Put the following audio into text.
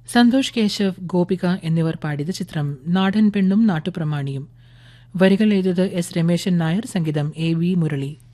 സന്തോഷ് കേശവ്, ഗോപിക എന്നിവർ പാടിയത്. ചിത്രം നാടൻ പെണ്ണും നാട്ടുപ്രമാണിയും. വരികൾ എഴുതിയത് എസ് രമേശൻ നായർ, സംഗീതം എ വി മുരളി.